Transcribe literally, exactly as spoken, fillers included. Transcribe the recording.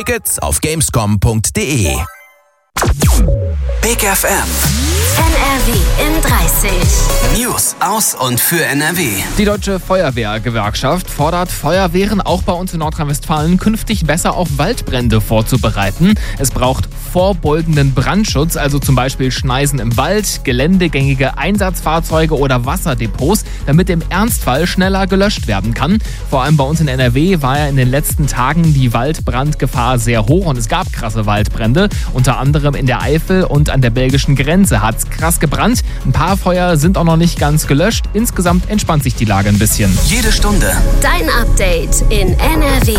Tickets auf gamescom punkt de. Big F M. N R W in dreißig. News aus und für N R W. Die Deutsche Feuerwehrgewerkschaft fordert Feuerwehren auch bei uns in Nordrhein-Westfalen künftig besser auf Waldbrände vorzubereiten. Es braucht vorbeugenden Brandschutz, also zum Beispiel Schneisen im Wald, geländegängige Einsatzfahrzeuge oder Wasserdepots, damit im Ernstfall schneller gelöscht werden kann. Vor allem bei uns in N R W war ja in den letzten Tagen die Waldbrandgefahr sehr hoch und es gab krasse Waldbrände, unter anderem in der Eifel und an der belgischen Grenze hat es krass gebrannt. Ein paar Feuer sind auch noch nicht ganz gelöscht. Insgesamt entspannt sich die Lage ein bisschen. Jede Stunde Dein Update in N R W.